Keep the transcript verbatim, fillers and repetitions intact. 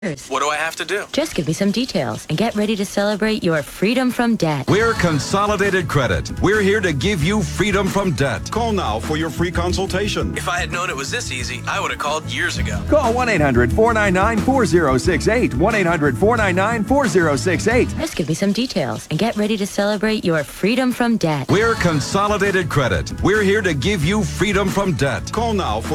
What do I have to do? Just give me some details and get ready to celebrate your freedom from debt. We're Consolidated Credit. We're here to give you freedom from debt. Call now for your free consultation. If I had known it was this easy, I would have called years ago. Call one eight hundred, four nine nine, four zero six eight. one eight hundred, four nine nine, four zero six eight. Just give me some details and get ready to celebrate your freedom from debt. We're Consolidated Credit. We're here to give you freedom from debt. Call now for